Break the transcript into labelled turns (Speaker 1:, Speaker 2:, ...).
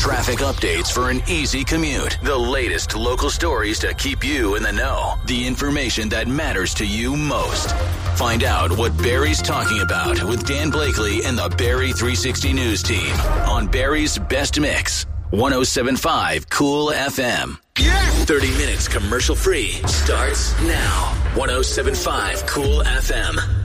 Speaker 1: traffic updates for an easy commute, the latest local stories to keep you in the know, the information that matters to you most. Find out what Barrie's talking about with Dan Blakely and the Barrie 360 News team on Barrie's Best Mix. 107.5 Cool FM. Yeah! 30 minutes commercial free starts now. 107.5 Cool FM.